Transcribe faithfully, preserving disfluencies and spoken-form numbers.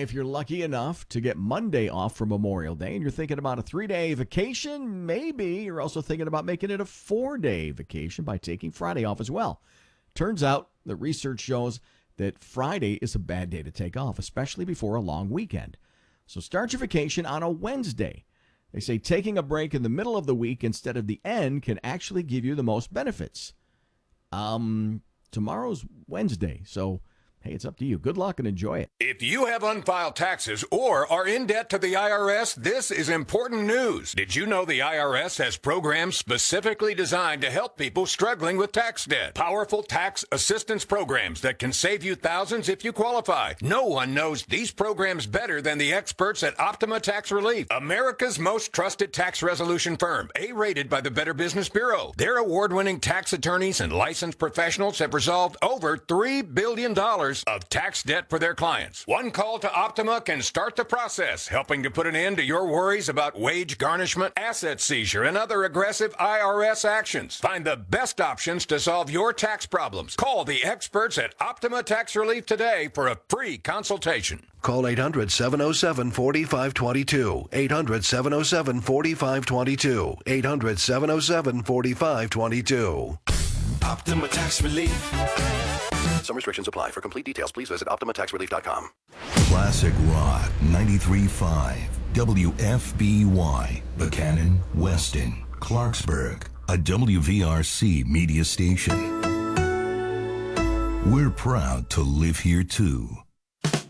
if you're lucky enough to get Monday off for Memorial Day and you're thinking about a three-day vacation, maybe you're also thinking about making it a four-day vacation by taking Friday off as well. Turns out the research shows that Friday is a bad day to take off, especially before a long weekend. So start your vacation on a Wednesday. They say taking a break in the middle of the week instead of the end can actually give you the most benefits. Um, tomorrow's Wednesday, so hey, it's up to you. Good luck and enjoy it. If you have unfiled taxes or are in debt to the I R S, this is important news. Did you know the I R S has programs specifically designed to help people struggling with tax debt? Powerful tax assistance programs that can save you thousands if you qualify. No one knows these programs better than the experts at Optima Tax Relief, America's most trusted tax resolution firm, A-rated by the Better Business Bureau. Their award-winning tax attorneys and licensed professionals have resolved over three billion dollars of tax debt for their clients. One call to Optima can start the process, helping to put an end to your worries about wage garnishment, asset seizure, and other aggressive I R S actions. Find the best options to solve your tax problems. Call the experts at Optima Tax Relief today for a free consultation. Call eight hundred, seven oh seven, four five two two. eight hundred, seven oh seven, four five two two. eight hundred, seven oh seven, four five two two. Optima Tax Relief. Some restrictions apply. For complete details, please visit optima tax relief dot com. Classic Rock ninety-three point five W F B Y, Buchanan, Weston, Clarksburg, a W V R C media station. We're proud to live here too.